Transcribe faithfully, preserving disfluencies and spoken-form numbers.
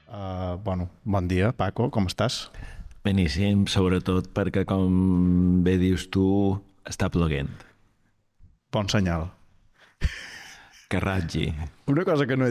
Uh, bueno, bon dia, Paco, com estàs? Beníssim, sobretot perquè, com bé dius tu, està ploguent. Bon senyal. Que ratgi. Una cosa que no he